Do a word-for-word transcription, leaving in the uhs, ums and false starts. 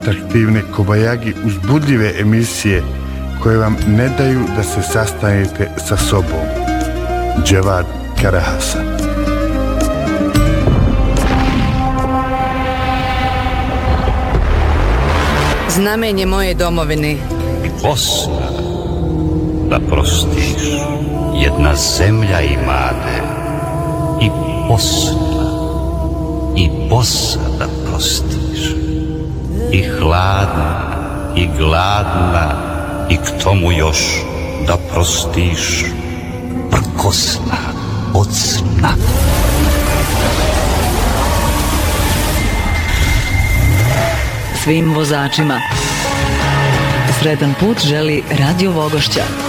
atraktivne kobajagi uzbudljive emisije koje vam ne daju da se sastanete sa sobom. Dževad Karahasan. Znamenje moje domovine. Bosna, da prostiš, jedna zemlja imate. I Bosna, i Bosa da prostiš. I hladna, i gladna, i k tomu još da prostiš. Prkosna od sna. Svim vozačima sretan put želi Radio Vogošća.